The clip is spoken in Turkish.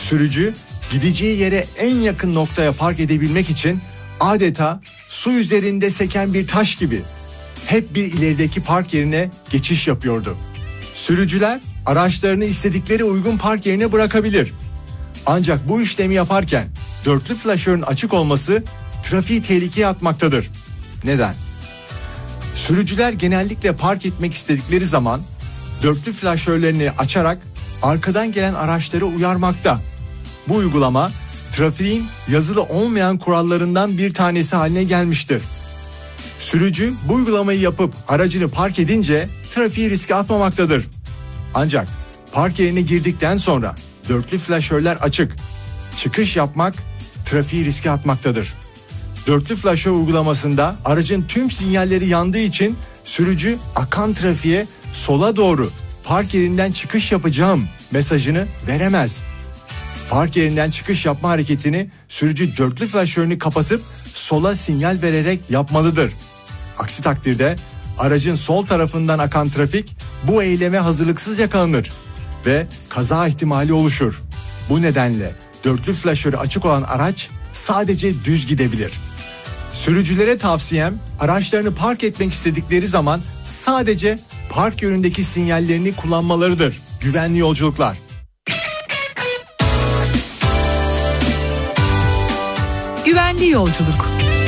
Sürücü gideceği yere en yakın noktaya park edebilmek için adeta su üzerinde seken bir taş gibi hep bir ilerideki park yerine geçiş yapıyordu. Sürücüler araçlarını istedikleri uygun park yerine bırakabilir. Ancak bu işlemi yaparken dörtlü flaşörün açık olması trafiği tehlikeye atmaktadır. Neden? Sürücüler genellikle park etmek istedikleri zaman dörtlü flaşörlerini açarak arkadan gelen araçları uyarmakta. Bu uygulama trafiğin yazılı olmayan kurallarından bir tanesi haline gelmiştir. Sürücü bu uygulamayı yapıp aracını park edince trafiği riske atmamaktadır. Ancak park yerine girdikten sonra dörtlü flaşörler açık, çıkış yapmak trafiği riske atmaktadır. Dörtlü flaşör uygulamasında aracın tüm sinyalleri yandığı için sürücü akan trafiğe sola doğru park yerinden çıkış yapacağım mesajını veremez. Park yerinden çıkış yapma hareketini sürücü dörtlü flaşörünü kapatıp sola sinyal vererek yapmalıdır. Aksi takdirde aracın sol tarafından akan trafik bu eyleme hazırlıksız yakalanır ve kaza ihtimali oluşur. Bu nedenle dörtlü flaşörü açık olan araç sadece düz gidebilir. Sürücülere tavsiyem araçlarını park etmek istedikleri zaman sadece park yönündeki sinyallerini kullanmalarıdır. Güvenli yolculuklar. Güvenli yolculuk.